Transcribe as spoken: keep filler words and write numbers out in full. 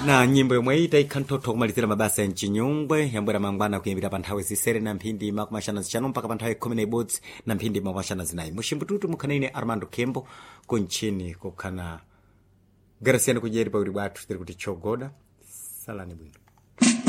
na nyimbo yomwe ita ikhanthotho kumalizira mabasa ya mchinyungwe yambwera mangwana kuyimbira pa nthawi zisere na mphindi makumashana zishanu mpaka pa nthawi khumi na ibodzi na mphindi makumashana zinayi mushimbututu mukhanene Armando Kembo kunchini kukhana Garasiano kudyeri pa uli bwathu tiri kuti chogoda salani bwino.